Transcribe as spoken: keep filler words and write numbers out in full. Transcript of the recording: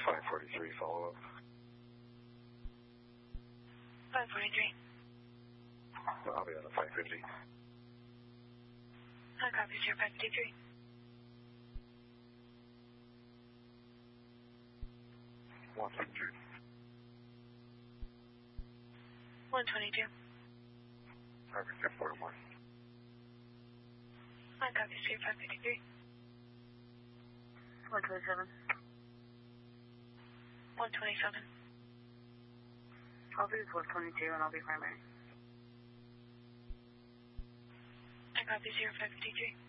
five forty-three, follow up. five forty-three. I'll be on the five fifty. I copy zero five fifty-three. one twenty-two. one twenty-two. Perfect, zero four one. I copy zero five fifty-three. one twenty-seven. one twenty-seven. I'll be four twenty-two and I'll be primary. I copy zero five fifty-three.